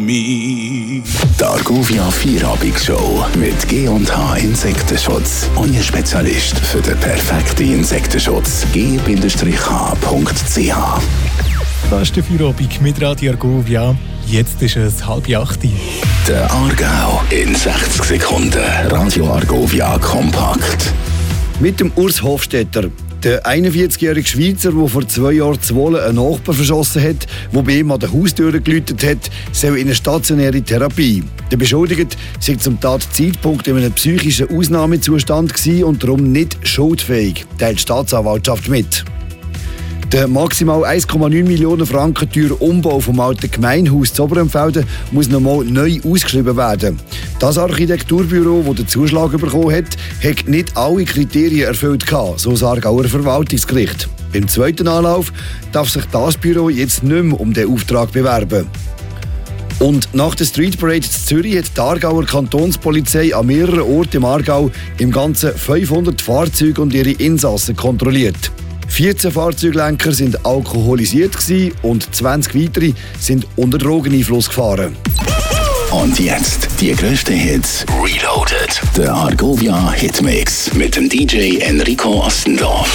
me. Die Argovia Feierabend-Show mit G&H Insektenschutz. Euer Spezialist für den perfekten Insektenschutz. g-h.ch. Das ist der Feierabend mit Radio Argovia. Jetzt ist es 7:30. Der Aargau in 60 Sekunden. Radio Argovia kompakt. Mit dem Urs Hofstetter. Der 41-jährige Schweizer, der vor 2 Jahren zu Wohlen einen Nachbar verschossen hat, der bei ihm an der Haustür geläutet hat, soll in eine stationäre Therapie. Der Beschuldigte sei zum Tatzeitpunkt in einem psychischen Ausnahmezustand gewesen und darum nicht schuldfähig, teilt die Staatsanwaltschaft mit. Der maximal 1,9 Millionen Franken teure Umbau vom alten Gemeindehaus zu Oberempfelden muss nochmal neu ausgeschrieben werden. Das Architekturbüro, das den Zuschlag bekommen hat, hat nicht alle Kriterien erfüllt, so das Aargauer Verwaltungsgericht. Beim zweiten Anlauf darf sich das Büro jetzt nicht mehr um den Auftrag bewerben. Und nach der Street Parade in Zürich hat die Aargauer Kantonspolizei an mehreren Orten im Aargau im Ganzen 500 Fahrzeuge und ihre Insassen kontrolliert. 14 Fahrzeuglenker sind alkoholisiert und 20 weitere sind unter Drogeneinfluss gefahren. Und jetzt die grössten Hits Reloaded. Der Argovia Hitmix mit dem DJ Enrico Ostendorf.